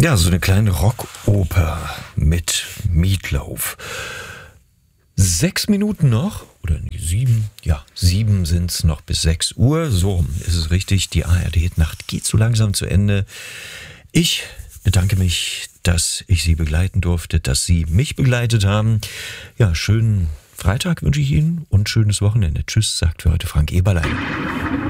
Ja, so eine kleine Rockoper mit Meatloaf. 6 Minuten noch, oder nee, 7, ja, 7 sind's noch bis 6 Uhr. So ist es richtig, die ARD-Nacht geht so langsam zu Ende. Ich bedanke mich, dass ich Sie begleiten durfte, dass Sie mich begleitet haben. Ja, schönen Freitag wünsche ich Ihnen und schönes Wochenende. Tschüss, sagt für heute Frank Eberlein.